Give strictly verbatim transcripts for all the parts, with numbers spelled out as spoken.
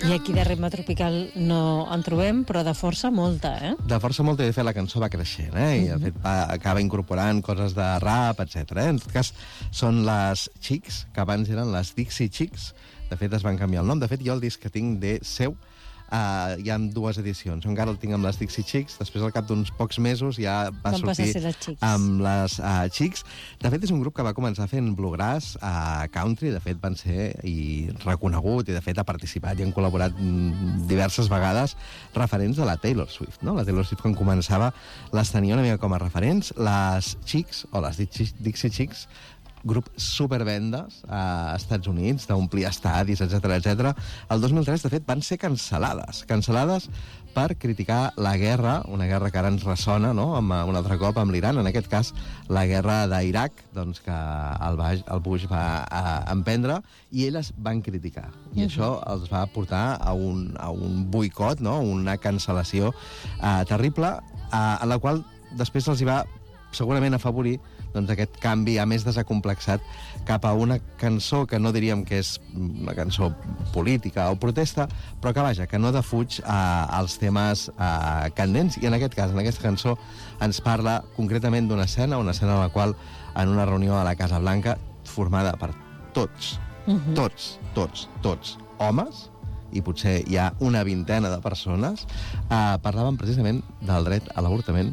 I aquí de ritme tropical no en trobem, però de força molta, eh? De força molta, i de fet la cançó va creixent, eh? I de fet va, acaba incorporant coses de rap, etcètera. Eh? En tot cas, són les Chicks, que abans eren les Dixie Chicks. De fet, es van canviar el nom. De fet, jo el disc que tinc de seu Uh, hi ha dues edicions. Encara el tinc amb les Dixie Chicks, després al cap d'uns pocs mesos ja va Van sortir les amb les uh, Chicks. De fet, és un grup que va començar fent bluegrass, uh, country, de fet van ser i reconegut, i de fet ha participat i han col·laborat mm, diverses vegades referents de la Taylor Swift, no? La Taylor Swift, quan començava, les tenia una mica com a referents. Les Chicks, o les Dixie, Dixie Chicks, grup supervendes a Estats Units, d'omplir estadis, etcètera, etcètera. El dos mil tres, de fet, van ser cancel·lades. Cancel·lades per criticar la guerra, una guerra que ara ens ressona, no?, amb, un altre cop amb l'Iran, en aquest cas la guerra d'Iraq, doncs, que el, Bush, el Bush va a, emprendre, i elles van criticar. I uh-huh. això els va portar a un, a un boicot, no?, una cancel·lació uh, terrible, uh, en la qual després els hi va segurament afavorir doncs, aquest canvi ja més desacomplexat cap a una cançó que no diríem que és una cançó política o protesta, però que, vaja, que no defuig eh, els temes eh, candents, i en aquest cas, en aquesta cançó, ens parla concretament d'una escena, una escena en la qual, en una reunió a la Casa Blanca, formada per tots, uh-huh. tots, tots, tots, homes, i potser hi ha una vintena de persones, eh, parlaven precisament del dret a l'avortament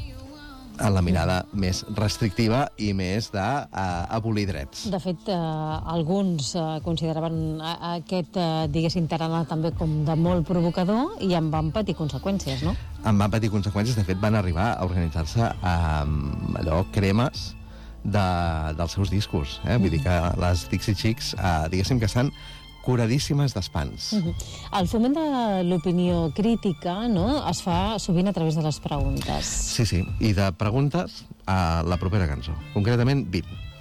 en la mirada més restrictiva i més d'abolir drets. De fet, eh, alguns eh, consideraven aquest, eh, diguéssim, tarannà també com de molt provocador, i en van patir conseqüències, no? En van patir conseqüències. De fet, van arribar a organitzar-se amb allò cremes de, dels seus discos. Eh? Vull dir que les Dixie Chicks, eh, diguéssim que estan curadíssimes d'espants. Uh-huh. El foment de l'opinió crítica, no?, es fa sovint a través de les preguntes. Sí, sí, i de preguntes a la propera cançó. Concretament, vint.